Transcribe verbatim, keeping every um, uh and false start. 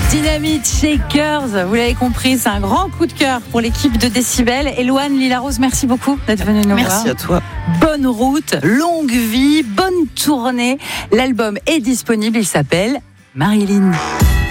Dynamite Shakers, vous l'avez compris, c'est un grand coup de cœur pour l'équipe de Décibel. Éloane Lila-Rose, merci beaucoup d'être venue nous merci voir. Merci à toi. Bonne route, longue vie, bonne tournée. L'album est disponible, il s'appelle Marilyn.